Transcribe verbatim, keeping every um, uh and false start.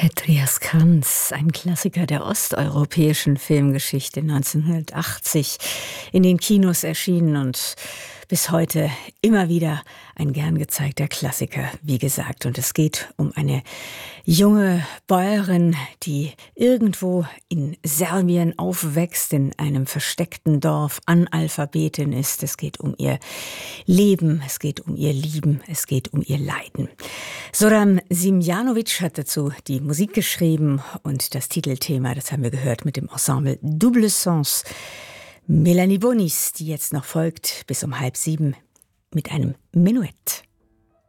Petrias Kranz, ein Klassiker der osteuropäischen Filmgeschichte, neunzehnhundertachtzig in den Kinos erschienen und bis heute immer wieder ein gern gezeigter Klassiker, wie gesagt. Und es geht um eine junge Bäuerin, die irgendwo in Serbien aufwächst, in einem versteckten Dorf, Analphabetin ist. Es geht um ihr Leben, es geht um ihr Lieben, es geht um ihr Leiden. Zoran Simjanovic hat dazu die Musik geschrieben und das Titelthema, das haben wir gehört mit dem Ensemble Double Sens. Melanie Bonis, die jetzt noch folgt, bis um halb sieben mit einem Menuett.